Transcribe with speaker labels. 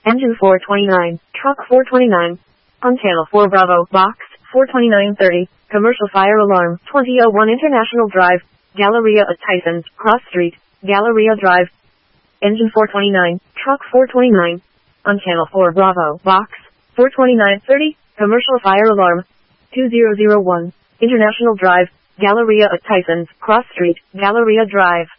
Speaker 1: Engine 429, truck 429. On channel 4 Bravo, box 42930, commercial fire alarm 2001 International Drive, Galleria at Tysons, Cross Street, Galleria Drive. Engine 429, truck 429. On channel 4 Bravo, box 42930, commercial fire alarm 2001 International Drive, Galleria at Tysons, Cross Street, Galleria Drive.